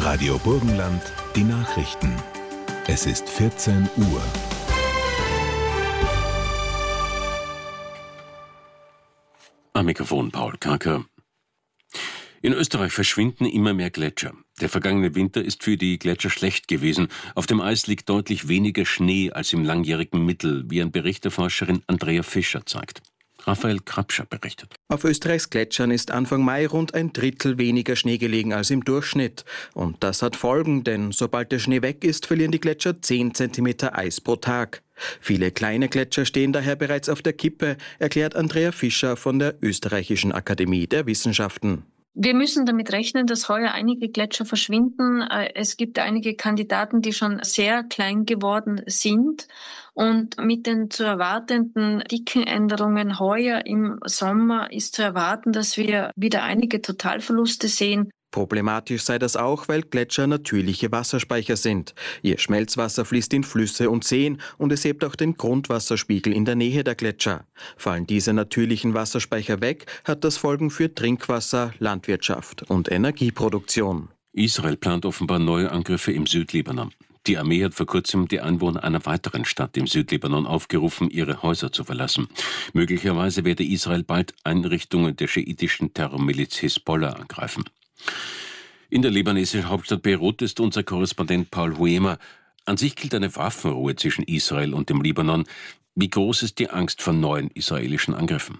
Radio Burgenland, die Nachrichten. Es ist 14 Uhr. Am Mikrofon Paul Karker. In Österreich verschwinden immer mehr Gletscher. Der vergangene Winter ist für die Gletscher schlecht gewesen. Auf dem Eis liegt deutlich weniger Schnee als im langjährigen Mittel, wie ein Bericht der Forscherin Andrea Fischer zeigt. Raphael Krapscher berichtet. Auf Österreichs Gletschern ist Anfang Mai rund ein Drittel weniger Schnee gelegen als im Durchschnitt. Und das hat Folgen, denn sobald der Schnee weg ist, verlieren die Gletscher 10 cm Eis pro Tag. Viele kleine Gletscher stehen daher bereits auf der Kippe, erklärt Andrea Fischer von der Österreichischen Akademie der Wissenschaften. Wir müssen damit rechnen, dass heuer einige Gletscher verschwinden. Es gibt einige Kandidaten, die schon sehr klein geworden sind. Und mit den zu erwartenden dicken Änderungen heuer im Sommer ist zu erwarten, dass wir wieder einige Totalverluste sehen. Problematisch sei das auch, weil Gletscher natürliche Wasserspeicher sind. Ihr Schmelzwasser fließt in Flüsse und Seen und es hebt auch den Grundwasserspiegel in der Nähe der Gletscher. Fallen diese natürlichen Wasserspeicher weg, hat das Folgen für Trinkwasser, Landwirtschaft und Energieproduktion. Israel plant offenbar neue Angriffe im Südlibanon. Die Armee hat vor kurzem die Einwohner einer weiteren Stadt im Südlibanon aufgerufen, ihre Häuser zu verlassen. Möglicherweise werde Israel bald Einrichtungen der schiitischen Terrormiliz Hisbollah angreifen. In der libanesischen Hauptstadt Beirut ist unser Korrespondent Paul Huemer. An sich gilt eine Waffenruhe zwischen Israel und dem Libanon. Wie groß ist die Angst vor neuen israelischen Angriffen?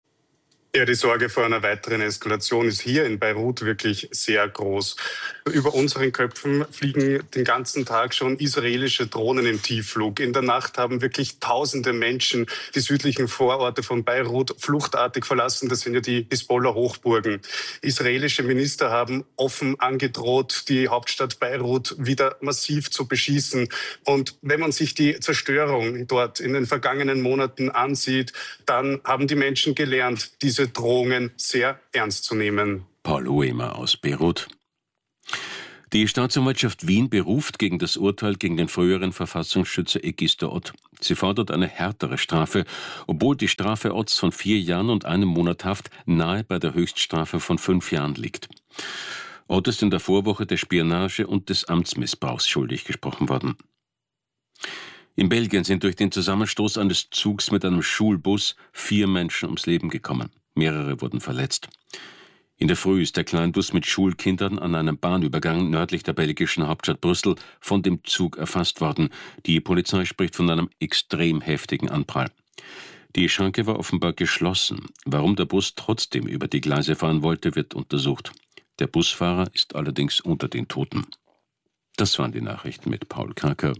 Ja, die Sorge vor einer weiteren Eskalation ist hier in Beirut wirklich sehr groß. Über unseren Köpfen fliegen den ganzen Tag schon israelische Drohnen im Tiefflug. In der Nacht haben wirklich tausende Menschen die südlichen Vororte von Beirut fluchtartig verlassen. Das sind ja die Hisbollah-Hochburgen. Israelische Minister haben offen angedroht, die Hauptstadt Beirut wieder massiv zu beschießen. Und wenn man sich die Zerstörung dort in den vergangenen Monaten ansieht, dann haben die Menschen gelernt, diese Drohungen sehr ernst zu nehmen. Paul Huemer aus Beirut. Die Staatsanwaltschaft Wien beruft gegen das Urteil gegen den früheren Verfassungsschützer Egister Ott. Sie fordert eine härtere Strafe, obwohl die Strafe Otts von 4 Jahren und 1 Monat Haft nahe bei der Höchststrafe von 5 Jahren liegt. Ott ist in der Vorwoche der Spionage und des Amtsmissbrauchs schuldig gesprochen worden. In Belgien sind durch den Zusammenstoß eines Zugs mit einem Schulbus 4 Menschen ums Leben gekommen. Mehrere wurden verletzt. In der Früh ist der Kleinbus mit Schulkindern an einem Bahnübergang nördlich der belgischen Hauptstadt Brüssel von dem Zug erfasst worden. Die Polizei spricht von einem extrem heftigen Anprall. Die Schranke war offenbar geschlossen. Warum der Bus trotzdem über die Gleise fahren wollte, wird untersucht. Der Busfahrer ist allerdings unter den Toten. Das waren die Nachrichten mit Paul Karker.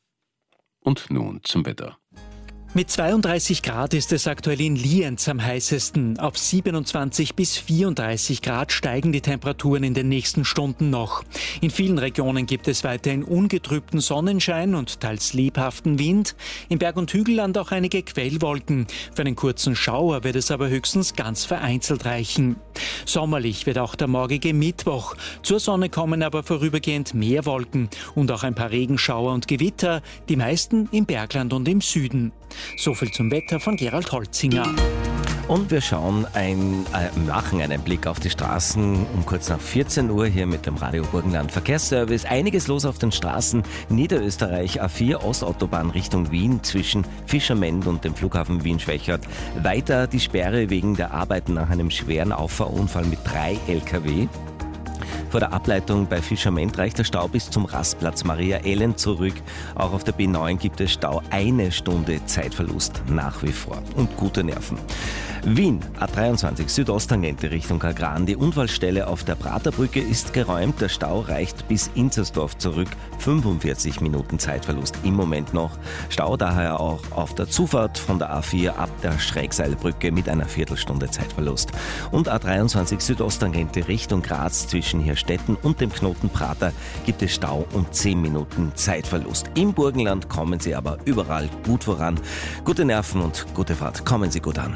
Und nun zum Wetter. Mit 32 Grad ist es aktuell in Lienz am heißesten. Auf 27 bis 34 Grad steigen die Temperaturen in den nächsten Stunden noch. In vielen Regionen gibt es weiterhin ungetrübten Sonnenschein und teils lebhaften Wind. Im Berg- und Hügelland auch einige Quellwolken. Für einen kurzen Schauer wird es aber höchstens ganz vereinzelt reichen. Sommerlich wird auch der morgige Mittwoch. Zur Sonne kommen aber vorübergehend mehr Wolken und auch ein paar Regenschauer und Gewitter, die meisten im Bergland und im Süden. So viel zum Wetter von Gerald Holzinger. Und wir machen einen Blick auf die Straßen um kurz nach 14 Uhr hier mit dem Radio Burgenland Verkehrsservice. Einiges los auf den Straßen. Niederösterreich A4 Ostautobahn Richtung Wien zwischen Fischermend und dem Flughafen Wien-Schwächert. Weiter die Sperre wegen der Arbeiten nach einem schweren Auffahrunfall mit 3 Lkw. Vor der Ableitung bei Fischermend reicht der Stau bis zum Rastplatz Maria Ellen zurück. Auch auf der B9 gibt es Stau, 1 Stunde Zeitverlust nach wie vor. Und gute Nerven. Wien, A23 Südosttangente Richtung Kagran. Die Unfallstelle auf der Praterbrücke ist geräumt. Der Stau reicht bis Inzersdorf zurück. 45 Minuten Zeitverlust im Moment noch. Stau daher auch auf der Zufahrt von der A4 ab der Schrägseilbrücke mit einer Viertelstunde Zeitverlust. Und A23 Südosttangente Richtung Graz zwischen Hirstetten und dem Knoten Prater gibt es Stau und 10 Minuten Zeitverlust. Im Burgenland kommen Sie aber überall gut voran. Gute Nerven und gute Fahrt. Kommen Sie gut an.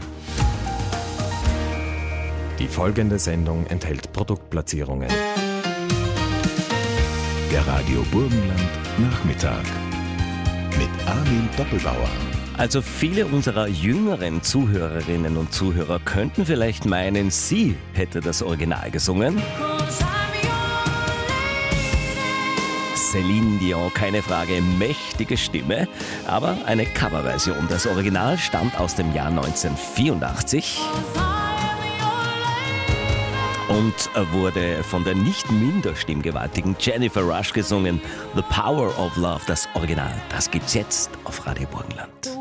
Die folgende Sendung enthält Produktplatzierungen. Der Radio Burgenland Nachmittag mit Armin Doppelbauer. Also viele unserer jüngeren Zuhörerinnen und Zuhörer könnten vielleicht meinen, sie hätte das Original gesungen. Céline Dion, keine Frage, mächtige Stimme, aber eine Coverversion. Das Original stammt aus dem Jahr 1984 und wurde von der nicht minder stimmgewaltigen Jennifer Rush gesungen. The Power of Love, das Original, das gibt's jetzt auf Radio Burgenland.